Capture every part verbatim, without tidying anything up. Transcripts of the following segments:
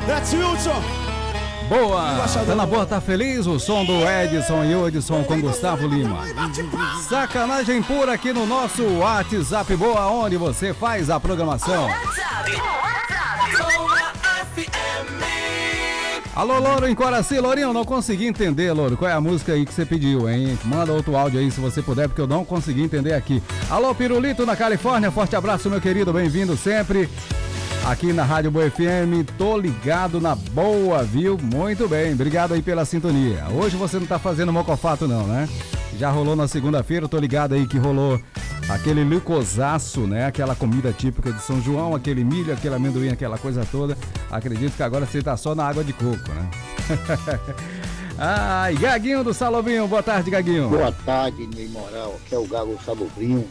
That's Wilson. Boa, tá na boa, tá feliz? O som do Edson e Odson com Gustavo Lima. Sacanagem pura aqui no nosso WhatsApp Boa, onde você faz a programação. Alô, Louro em Coraci. Lourinho, não consegui entender, Louro, qual é a música aí que você pediu, hein? Manda outro áudio aí se você puder, porque eu não consegui entender aqui. Alô, Pirulito na Califórnia, forte abraço, meu querido, bem-vindo sempre aqui na Rádio Boa F M, tô ligado na boa, viu? Muito bem, obrigado aí pela sintonia. Hoje você não tá fazendo mocofato não, né? Já rolou na segunda-feira, tô ligado aí que rolou aquele licosaço, né? Aquela comida típica de São João, aquele milho, aquele amendoim, aquela coisa toda. Acredito que agora você tá só na água de coco, né? Ai, Gaguinho do Salobrinho, boa tarde, Gaguinho. Boa tarde, Ney Moral, aqui é o Gago Salobrinho.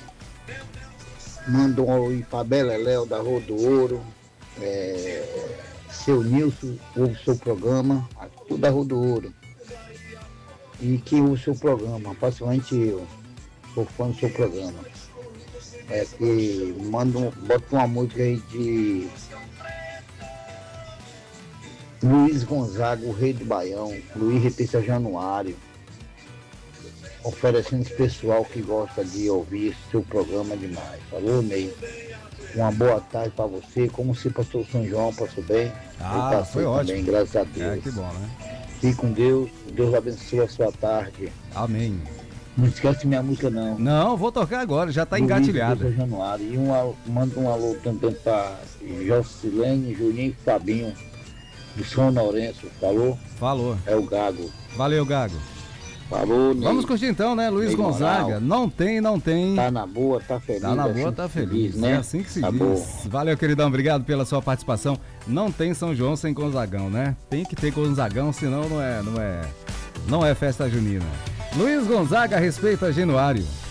Manda um oi pra Beleléu da Rua do Ouro, é, seu Nilson, ouve o seu programa, tudo da Rua do Ouro. E que ouve o seu programa, principalmente eu, sou fã do seu programa. É que manda um, bota uma música aí de Luiz Gonzaga, o Rei do Baião, Luiz Repita Januário. Oferecendo esse pessoal que gosta de ouvir seu programa demais. Falou, Ney? Uma boa tarde para você. Como se passou São João, passou bem? Ah, foi ótimo. Também, graças a Deus. É, que bom, né? Fique com Deus. Deus abençoe a sua tarde. Amém. Não esquece minha música, não. Não, vou tocar agora, já tá engatilhada. Januário. E um, manda um alô também para Jocilene, Juninho e Fabinho, do São Lourenço. Falou? Falou. É o Gago. Valeu, Gago. Falou, Ney. Vamos curtir então, né? Luiz Ney Gonzaga. Moral. Não tem, não tem. Tá na boa, tá feliz. Tá na boa, assim tá que feliz. diz, né? É assim que se tá diz. Boa. Valeu, queridão. Obrigado pela sua participação. Não tem São João sem Gonzagão, né? Tem que ter Gonzagão, senão não é, não é, não é festa junina. Luiz Gonzaga respeita Januário.